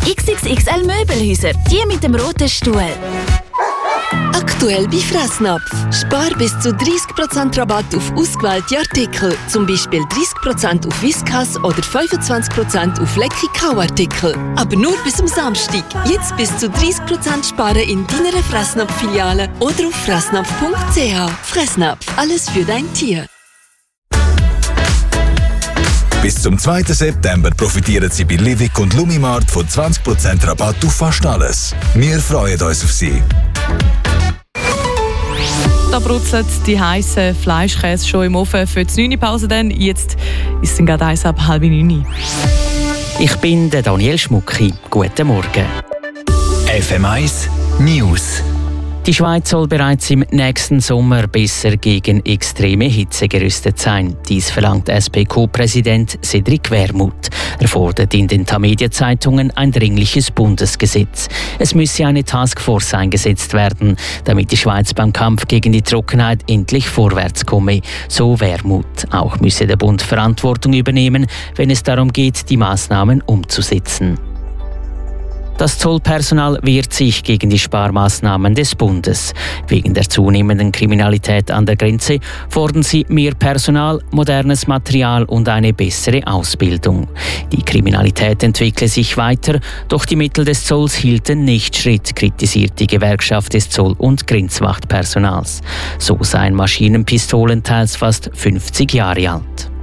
XXXL Möbelhäuser, die mit dem roten Stuhl. Aktuell bei Fressnapf. Spar bis zu 30% Rabatt auf ausgewählte Artikel. Zum Beispiel 30% auf Whiskas oder 25% auf Lecky-Kau-Artikel. Aber nur bis am Samstag. Jetzt bis zu 30% sparen in deiner Fressnapf-Filiale oder auf fressnapf.ch. Fressnapf, alles für dein Tier. Bis zum 2. September profitieren Sie bei Livik und Lumimart von 20% Rabatt auf fast alles. Wir freuen uns auf Sie. Da brutzelt die heissen Fleischkäse schon im Ofen für die 9-Pause. Jetzt ist es gerade 8:30. Ich bin der Daniel Schmucki. Guten Morgen. FM1 News. Die Schweiz soll bereits im nächsten Sommer besser gegen extreme Hitze gerüstet sein. Dies verlangt SPK-Präsident Cedric Wermuth. Er fordert in den Tamedia-Zeitungen ein dringliches Bundesgesetz. Es müsse eine Taskforce eingesetzt werden, damit die Schweiz beim Kampf gegen die Trockenheit endlich vorwärts komme. So Wermuth. Auch müsse der Bund Verantwortung übernehmen, wenn es darum geht, die Maßnahmen umzusetzen. Das Zollpersonal wehrt sich gegen die Sparmaßnahmen des Bundes. Wegen der zunehmenden Kriminalität an der Grenze fordern sie mehr Personal, modernes Material und eine bessere Ausbildung. Die Kriminalität entwickle sich weiter, doch die Mittel des Zolls hielten nicht Schritt, kritisiert die Gewerkschaft des Zoll- und Grenzwachtpersonals. So seien Maschinenpistolen teils fast 50 Jahre alt.